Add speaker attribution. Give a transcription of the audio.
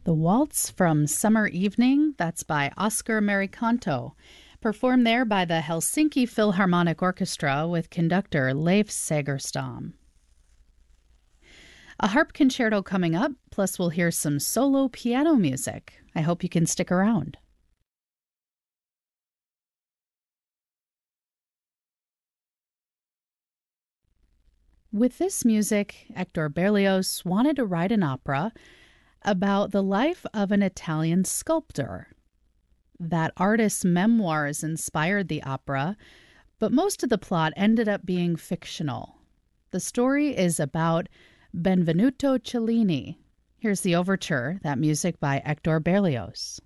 Speaker 1: The Waltz from Summer Evening, that's by Oscar Maricanto, performed there by the Helsinki Philharmonic Orchestra with conductor Leif Segerstam. A harp concerto coming up, plus we'll hear some solo piano music. I hope you can stick around. With this music, Hector Berlioz wanted to write an opera about the life of an Italian sculptor. That artist's memoirs inspired the opera, but most of the plot ended up being fictional. The story is about Benvenuto Cellini. Here's the overture, that music by Hector Berlioz.